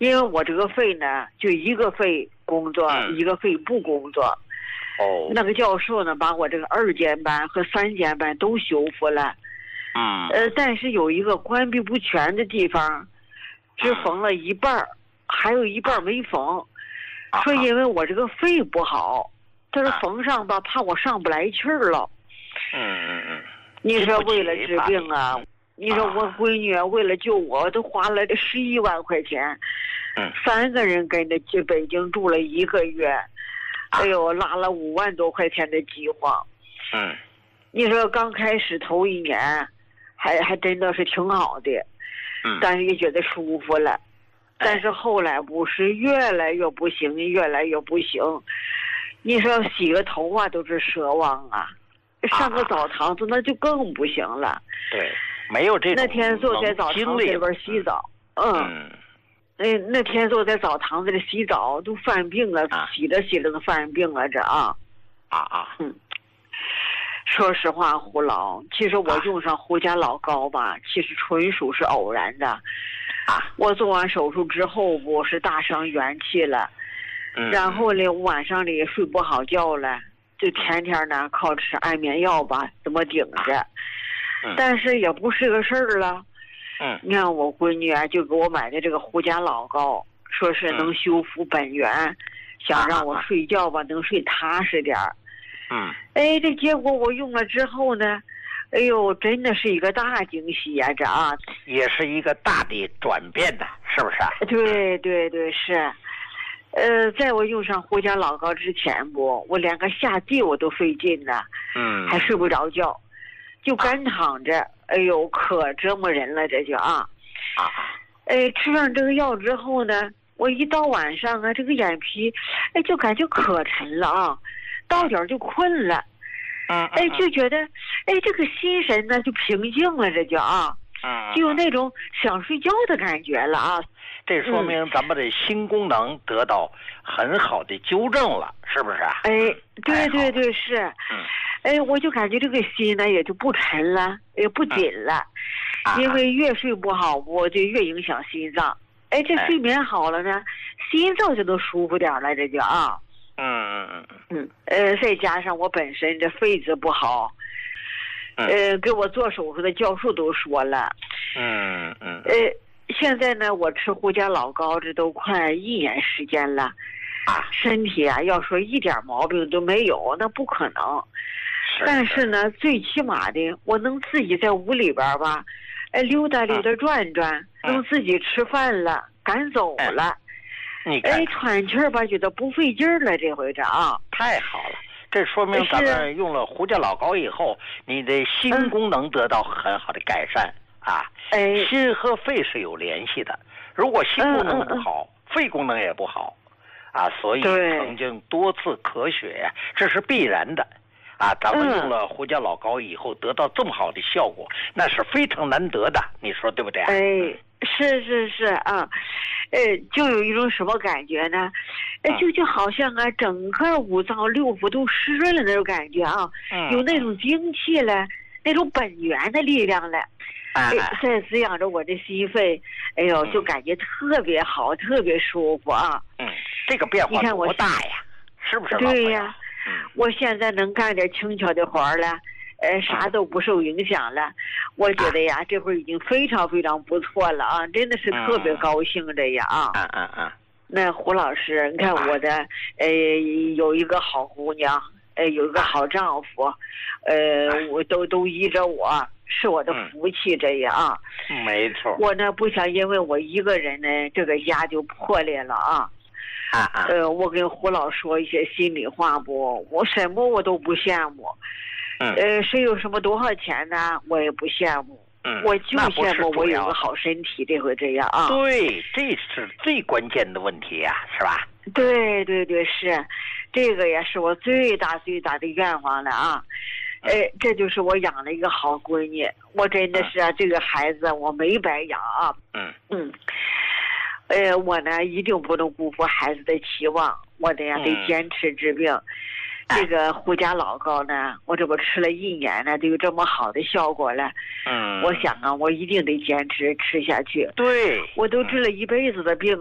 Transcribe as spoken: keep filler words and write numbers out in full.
因为我这个肺呢，就一个肺工作， 嗯、 一个肺不工作。 哦， 那个教授呢，把我这个二尖瓣和三尖瓣都修复了。 嗯， 呃，但是有一个关闭不全的地方，只缝了一半儿，还有一半儿没缝。说因为我这个肺不好，他说缝上吧，怕我上不来气儿了。 嗯嗯嗯。 你说为了治病啊，你说我闺女为了救我，都花了这十一万块钱。 嗯。 三个人跟着去北京住了一个月，哎呦，拉了五万多块钱的饥荒。 嗯。 你说刚开始头一年，还还真的是挺好的。 嗯。 但是也觉得舒服了。但是后来不是越来越不行，越来越不行。你说洗个头啊都是奢望啊，上个澡堂子那就更不行了。 对，没有这种那天坐在澡堂子里边洗澡，嗯，那那天坐在澡堂子里洗澡都犯病了，洗着洗着都犯病了，这啊啊啊， 嗯。说实话，胡老，其实我用上胡家老膏吧，其实纯属是偶然的。 啊， 我做完手术之后，不是大伤元气了， 嗯、 然后呢，晚上里睡不好觉了，就天天呢靠吃安眠药吧，怎么顶着， 啊嗯、 但是也不是个事儿了。 嗯， 你看我闺女啊，就给我买的这个胡家老膏，说是能修复本源， 嗯、 想让我睡觉吧、啊、能睡踏实点儿。 嗯， 哎，这结果我用了之后呢，哎呦，真的是一个大惊喜呀、啊！这啊， 也是一个大的转变的，是不是啊？ 对对对，是。呃，在我用上胡家老膏之前不，我连个下地我都费劲呢， 嗯， 还睡不着觉，就干躺着。啊、哎呦，可折磨人了，这就啊啊！ 哎，吃上这个药之后呢，我一到晚上啊，这个眼皮，哎，就感觉可沉了啊。到点就困了， 嗯， 哎，就觉得，哎，这个心神呢就平静了，这就啊， 嗯， 就有那种想睡觉的感觉了啊。 这说明咱们的心功能得到很好的纠正了，是不是啊？ 哎，对对对，是， 嗯， 哎，我就感觉这个心呢也就不沉了，也不紧了， 嗯、 因为越睡不好，我就越影响心脏。哎，这睡眠好了呢，哎、心脏就能舒服点了，这就啊。 嗯嗯嗯嗯，呃，再加上我本身这肺子不好，呃，给我做手术的教授都说了， 嗯嗯， 呃，现在呢，我吃胡家老膏这都快一年时间了， 啊， 身体啊，要说一点毛病都没有，那不可能。 是但是呢，最起码的，我能自己在屋里边吧，哎，溜达溜达转转， 嗯、 能自己吃饭了，敢走了。 嗯你哎，喘气儿吧，觉得不费劲儿了，这回这啊， 太好了！这说明咱们用了胡家老膏以后，你的心功能得到很好的改善、嗯、啊。 哎， 心和肺是有联系的，如果心功能不好，嗯嗯嗯肺功能也不好，啊，所以曾经多次咳血，这是必然的。啊，咱们用了胡家老膏以后得到这么好的效果，嗯、那是非常难得的，你说对不对？ 哎，是是是啊。呃，就有一种什么感觉呢？呃，就就好像啊，整个五脏六腑都湿润了那种感觉啊， 嗯、 有那种精气了，那种本源的力量了， 哎， 在滋养着我的心肺，哎呦，就感觉特别好，特别舒服啊。 嗯，这个变化多大呀？是不是？ 对呀， 嗯、 我现在能干点轻巧的活了。呃，啥都不受影响了，我觉得呀，这会儿已经非常非常不错了啊，真的是特别高兴这呀啊！ 嗯嗯嗯。 那胡老师，你看我的，呃，有一个好姑娘，呃，有一个好丈夫，呃，我都都依着我，是我的福气这样啊。 没错。 我呢不想因为我一个人呢，这个家就破裂了啊。 啊啊。 呃，我跟胡老说一些心里话不，我什么我都不羡慕。 嗯、 呃，谁有什么多少钱呢？我也不羡慕， 嗯、 我就羡慕我有个好身体，这回这样啊。 对，这是最关键的问题呀、啊，是吧？ 对对对，是，这个也是我最大最大的愿望了啊。哎、呃，这就是我养了一个好闺女，我真的是啊，嗯、这个孩子我没白养啊。 嗯嗯。呃，我呢一定不能辜负孩子的期望，我得呀、 嗯、 得坚持治病。这个胡家老膏呢，我这不吃了一年呢，都有这么好的效果了。 嗯， 我想啊，我一定得坚持吃下去。 对， 我都治了一辈子的病。